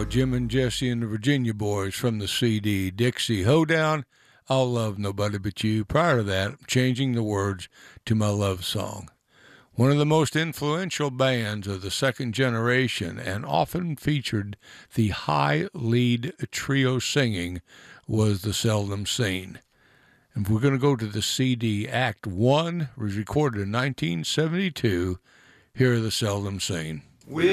Jim and Jesse and the Virginia Boys from the CD Dixie Hoedown, I'll Love Nobody But You. Prior to that, changing the words to my love song. One of the most influential bands of the second generation and often featured the high lead trio singing was the Seldom Seen. And if we're going to go to the CD, Act 1 was recorded in 1972. Here are the Seldom Seen.